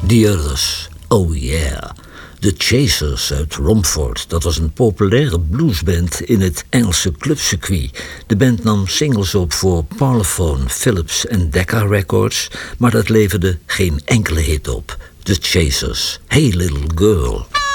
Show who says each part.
Speaker 1: The Others, oh yeah. The Chasers uit Romford, dat was een populaire bluesband in het Engelse clubcircuit. De band nam singles op voor Parlophone, Philips en Decca Records, maar dat leverde geen enkele hit op. The Chasers, Hey Little Girl.